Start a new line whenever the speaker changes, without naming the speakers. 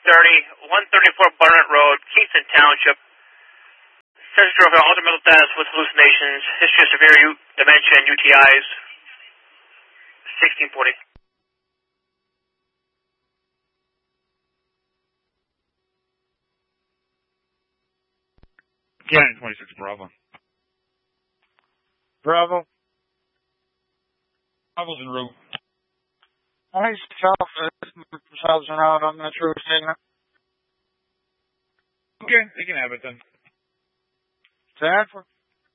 134 Barnett Road, Kingston Township. Central of altered mental status with hallucinations, history of severe dementia and UTIs. 1640.
Canyon 26 Bravo.
Bravo.
Bravo's en route.
Nice self, themselves around on the true signal.
Okay, they can have it then.
Stanford.